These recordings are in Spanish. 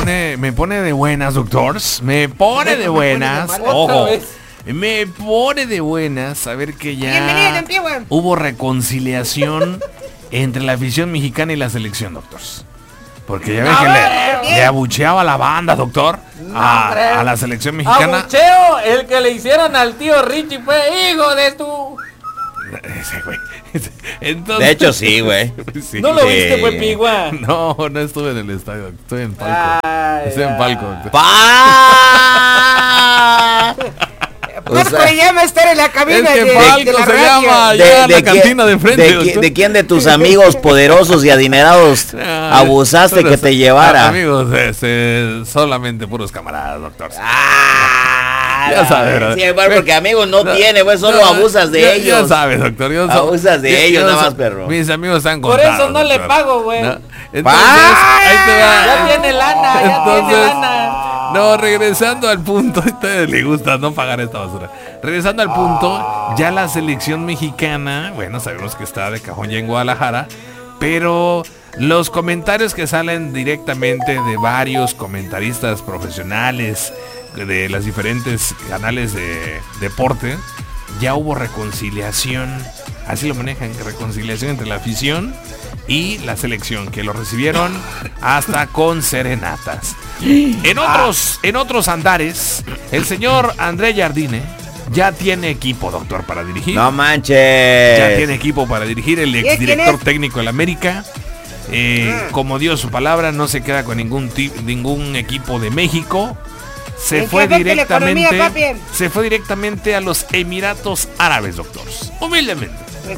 pone de buenas, doctores. Me pone de buenas. Ojo. Me pone de buenas saber que ya hubo reconciliación entre la afición mexicana y la selección, doctores. Porque ya ven que le abucheaba a la banda, doctor, a la selección mexicana. Abucheo, el que le hicieron al tío Richie fue hijo de tu... Ese güey. Entonces, de hecho, sí, güey. Sí. ¿No lo viste, güey, Pigua? No estuve en el estadio. Estoy en palco. Estoy en palco. Palco se llama estar en la cabina de Palco se llama ya la cantina de frente. ¿De quién de tus amigos poderosos y adinerados abusaste que te llevara? Amigos, solamente puros camaradas, doctor. Ya sabes, sí, bueno, porque amigos no tiene, pues solo abusas de ellos. Ya sabes, doctor. Abusas de ellos, nada más, perro. Mis amigos están contados. Por eso no le pago, güey. Entonces, ahí te va. Ya tiene lana, No, regresando al punto, a ustedes les gusta no pagar esta basura. Regresando al punto, ya la selección mexicana, bueno, sabemos que está de cajón ya en Guadalajara, pero los comentarios que salen directamente de varios comentaristas profesionales de las diferentes canales de deporte, ya hubo reconciliación, así lo manejan, reconciliación entre la afición y la selección, que lo recibieron hasta con serenatas. En otros andares, el señor André Jardine ya tiene equipo, doctor, para dirigir. No manches. Ya tiene equipo para dirigir, el exdirector técnico del América. Como dio su palabra, no se queda con ningún equipo de México. Se fue directamente a los Emiratos Árabes, doctores. Humildemente,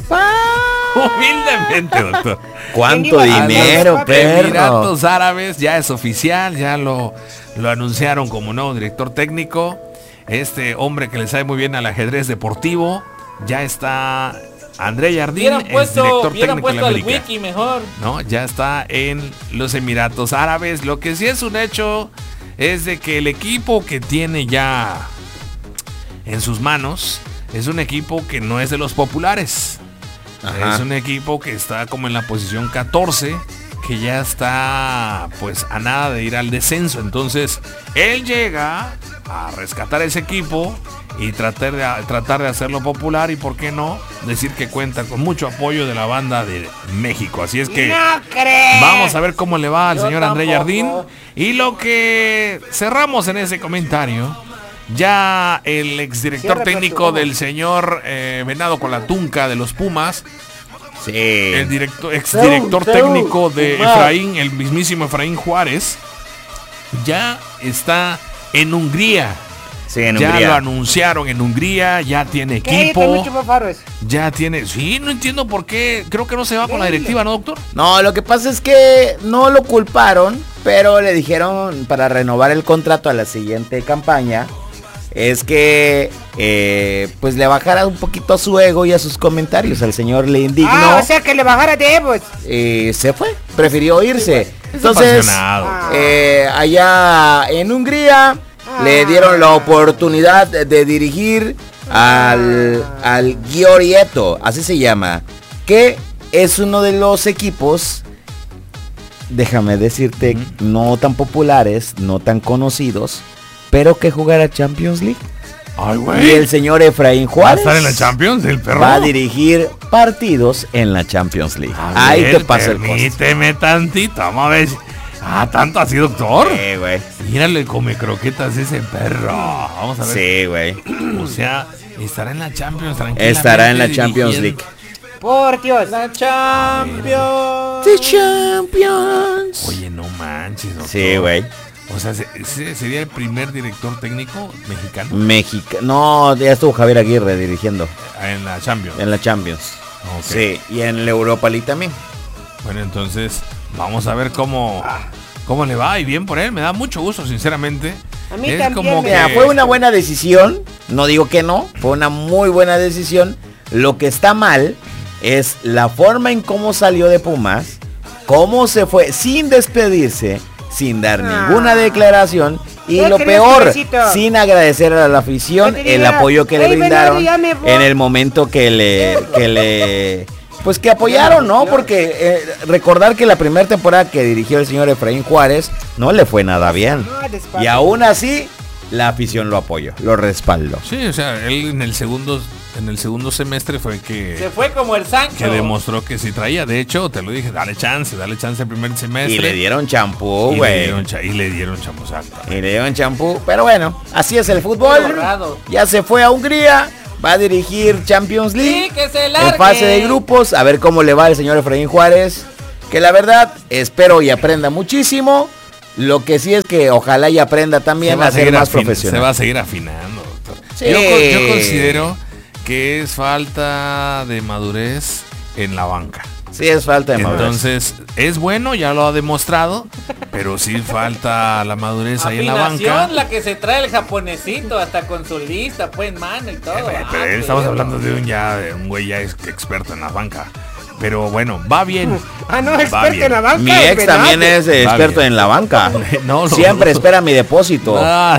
doctor. ¿Cuánto dinero, perro? Emiratos Árabes, ya es oficial, ya lo anunciaron como nuevo director técnico. Este hombre que le sabe muy bien al ajedrez deportivo, ya está André Jardine, es director técnico de la América. Wiki mejor. No, ya está en los Emiratos Árabes. Lo que sí es un hecho es de que el equipo que tiene ya en sus manos es un equipo que no es de los populares. Ajá. Es un equipo que está como en la posición 14, que ya está pues a nada de ir al descenso. Entonces él llega a rescatar ese equipo y tratar de hacerlo popular, y por qué no decir que cuenta con mucho apoyo de la banda de México. Así es que vamos a ver cómo le va al señor André Jardine. Y lo que cerramos en ese comentario, ya el exdirector técnico del señor Venado con la Tunca de los Pumas, sí, el exdirector técnico de Efraín, el mismísimo Efraín Juárez, ya está en Hungría. Sí, en ya Hungría. Lo anunciaron en Hungría, ya tiene equipo. Ya tiene, sí, no entiendo por qué. Creo que no se va con la directiva, ¿no, doctor? No, lo que pasa es que no lo culparon, pero le dijeron para renovar el contrato a la siguiente campaña, es que pues le bajara un poquito a su ego y a sus comentarios. Al señor le indignó. O sea que le bajara de egos. Se fue, prefirió irse. Entonces, allá en Hungría le dieron la oportunidad de dirigir al Giorieto, así se llama, que es uno de los equipos, déjame decirte, no tan populares, no tan conocidos, pero que jugará Champions League. Ay, güey. Y el señor Efraín Juárez ¿va a estar en la Champions, el perro? va a dirigir partidos en la Champions League. Ahí te pasa el costo. Permíteme tantito, vamos a ver. ¿Tanto así, doctor? Sí, güey. Mírale, come croquetas ese perro. Vamos a ver. Sí, güey. O sea, estará en la Champions, tranquilamente. Estará en la Champions League. Por Dios. La Champions. The Champions. Oye, no manches, doctor. Sí, güey. O sea, ¿sería el primer director técnico mexicano? No, ya estuvo Javier Aguirre dirigiendo. En la Champions. En la Champions. Okay. Sí, y en la Europa League también. Bueno, entonces vamos a ver cómo le va, y bien por él, me da mucho gusto, sinceramente. A mí es también. como Mira, fue una buena decisión, no digo que no, fue una muy buena decisión. Lo que está mal es la forma en cómo salió de Pumas, cómo se fue sin despedirse, sin dar ninguna declaración, y lo peor, sin agradecer a la afición el apoyo que le brindaron en el momento que pues que apoyaron, ¿no? Porque recordar que la primera temporada que dirigió el señor Efraín Juárez no le fue nada bien. Y aún así, la afición lo apoyó, lo respaldó. Sí, o sea, él en el segundo semestre fue que Se fue como el Sancho. que demostró que sí traía. De hecho, te lo dije, dale chance el primer semestre. Y le dieron champú, Y güey. le dieron champú, exacto. Y le dieron champú. Pero bueno, así es el fútbol. Borrado. Ya se fue a Hungría. Va a dirigir Champions League. Sí, que se largue. En fase de grupos. A ver cómo le va el señor Efraín Juárez. Que la verdad, espero y aprenda muchísimo. Lo que sí es que ojalá y aprenda también a ser más profesional. Se va a seguir afinando, doctor. Sí. Yo considero que es falta de madurez en la banca. Sí, es falta de madurez. Entonces, es bueno, ya lo ha demostrado, pero sí falta la madurez ahí en la Afinación, banca. la que se trae el japonesito, hasta con su lista, pues, en mano y todo. Pero estamos hablando de un güey ya experto en la banca. Pero bueno, va bien. No, Va experto bien. en la banca. Mi ex también es experto bien. en la banca. No, Siempre espera mi depósito. No,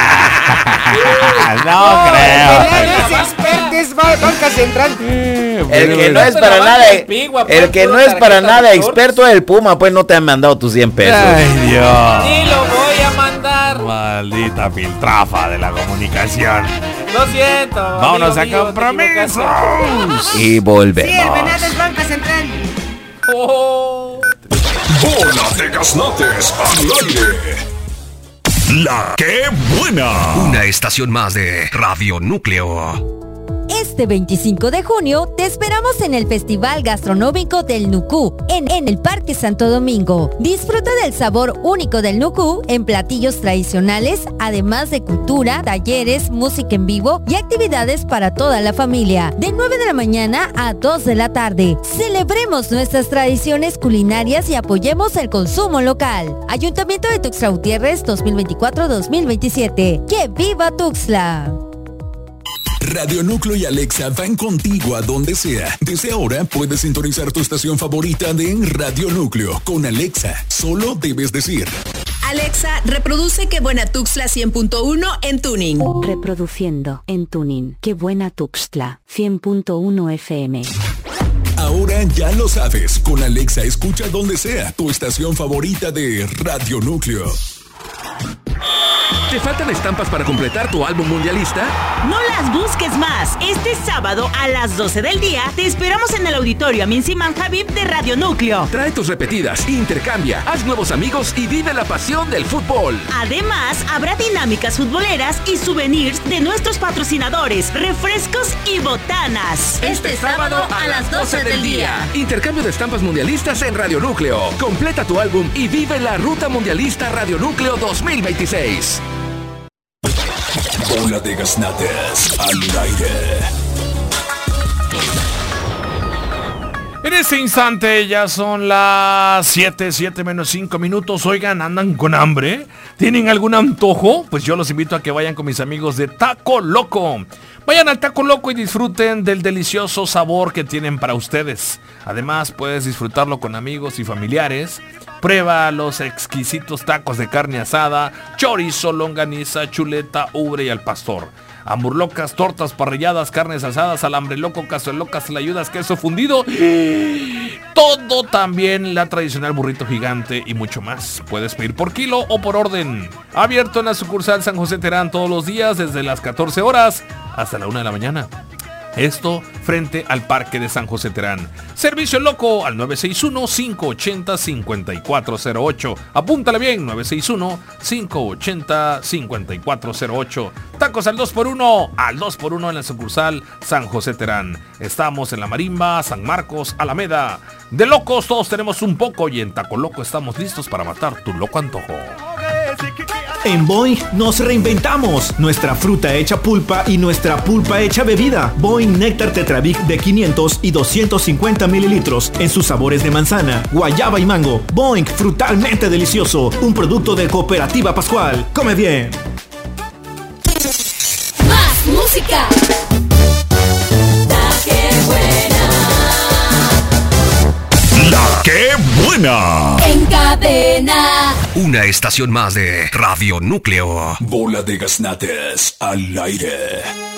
no creo. Es experto, es banca central. El que no es para nada, el que no es para nada experto del Puma, pues no te han mandado tus 100 pesos. Ay, Dios. Ni lo voy a mandar. Maldita filtrafa de la comunicación. Lo siento. Vámonos amigo a mío, te compromisos. equivocaste. Y volvemos. Sí, el venado es banca central. Oh. Bola de Gaznates al aire. La que buena. Una estación más de Radio Núcleo. Este 25 de junio te esperamos en el Festival Gastronómico del Nucú, en el Parque Santo Domingo. Disfruta del sabor único del Nucú en platillos tradicionales, además de cultura, talleres, música en vivo y actividades para toda la familia. De 9 de la mañana a 2 de la tarde. Celebremos nuestras tradiciones culinarias y apoyemos el consumo local. Ayuntamiento de Tuxtla Gutiérrez 2024-2027. ¡Que viva Tuxtla! Radio Núcleo y Alexa van contigo a donde sea. Desde ahora puedes sintonizar tu estación favorita de Radio Núcleo con Alexa. Solo debes decir: Alexa, reproduce Qué Buena Tuxtla 100.1 en Tuning. Reproduciendo en Tuning. Qué Buena Tuxtla 100.1 FM. Ahora ya lo sabes. Con Alexa escucha donde sea tu estación favorita de Radio Núcleo. ¿Te faltan estampas para completar tu álbum mundialista? No las busques más. Este sábado a las 12 del día te esperamos en el auditorio Amin Siman Habib de Radio Núcleo. Trae tus repetidas, intercambia, haz nuevos amigos y vive la pasión del fútbol. Además, habrá dinámicas futboleras y souvenirs de nuestros patrocinadores, refrescos y botanas. Este sábado a las 12 del día. Intercambio de estampas mundialistas en Radio Núcleo. Completa tu álbum y vive la ruta mundialista Radio Núcleo 2026. Bola de Gaznates al aire. En este instante ya son las 7 menos 5 minutos. Oigan, ¿andan con hambre? ¿Tienen algún antojo? Pues yo los invito a que vayan con mis amigos de Taco Loco. Vayan al Taco Loco y disfruten del delicioso sabor que tienen para ustedes. Además, puedes disfrutarlo con amigos y familiares. Prueba los exquisitos tacos de carne asada, chorizo, longaniza, chuleta, ubre y al pastor. Hamburlocas, tortas parrilladas, carnes asadas, alambre loco, cazuelocas, tlayudas, queso fundido. Todo también, la tradicional burrito gigante y mucho más. Puedes pedir por kilo o por orden. Abierto en la sucursal San José Terán todos los días desde las 14 horas hasta la 1 de la mañana. Esto frente al Parque de San José Terán. Servicio loco al 961-580-5408. Apúntale bien, 961-580-5408. Tacos al 2x1 en la sucursal San José Terán. Estamos en La Marimba, San Marcos, Alameda. De locos todos tenemos un poco y en Taco Loco estamos listos para matar tu loco antojo. En Boing nos reinventamos. Nuestra fruta hecha pulpa y nuestra pulpa hecha bebida. Boing Néctar Tetrabric de 500 y 250 mililitros en sus sabores de manzana, guayaba y mango. Boing, frutalmente delicioso. Un producto de Cooperativa Pascual. Come bien. Más música. La que buena. En cadena. Una estación más de Radio Núcleo. Bola de Gaznates al aire.